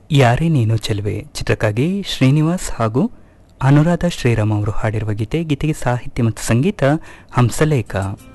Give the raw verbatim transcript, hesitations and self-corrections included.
ಯಾರೇ ನೀನು ಚೆಲುವೆ ಚಿತ್ರಕ್ಕಾಗಿ ಶ್ರೀನಿವಾಸ್ ಹಾಗೂ ಅನುರಾಧ ಶ್ರೀರಾಮ್ ಅವರು ಹಾಡಿರುವ ಗೀತೆ. ಗೀತೆಗೆ ಸಾಹಿತ್ಯ ಮತ್ತು ಸಂಗೀತ ಹಂಸಲೇಖ.